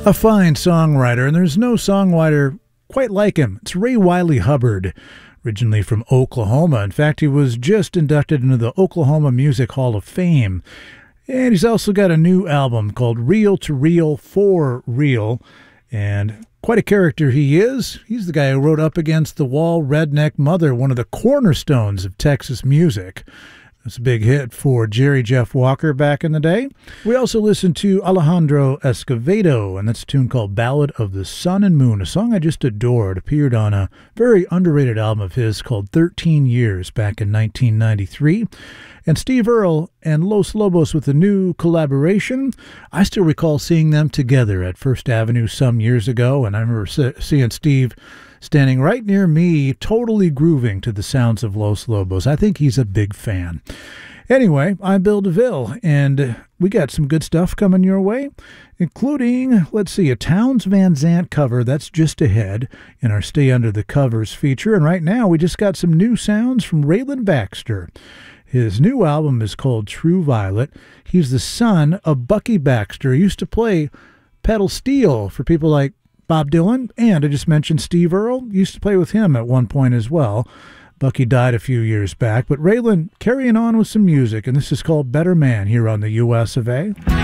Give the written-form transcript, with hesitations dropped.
A fine songwriter, and there's no songwriter quite like him. It's Ray Wiley Hubbard, originally from Oklahoma. In fact, he was just inducted into the Oklahoma Music Hall of Fame. And he's also got a new album called Reel to Reel for Real. And quite a character he is. He's the guy who wrote Up Against the Wall, Redneck Mother, one of the cornerstones of Texas music. It's a big hit for Jerry Jeff Walker back in the day. We also listened to Alejandro Escovedo, and that's a tune called Ballad of the Sun and Moon, a song I just adored. Appeared on a very underrated album of his called 13 Years back in 1993. And Steve Earle and Los Lobos with a new collaboration. I still recall seeing them together at First Avenue some years ago, and I remember seeing Steve standing right near me, totally grooving to the sounds of Los Lobos. I think he's a big fan. Anyway, I'm Bill DeVille, and we got some good stuff coming your way, including, let's see, a Townes Van Zandt cover that's just ahead in our Stay Under the Covers feature. And right now, we just got some new sounds from Raylan Baxter. His new album is called True Violet. He's the son of Bucky Baxter. He used to play pedal steel for people like Bob Dylan, and I just mentioned Steve Earle. Used to play with him at one point as well. Bucky died a few years back, but Raylan carrying on with some music, and this is called Better Man here on the US of A.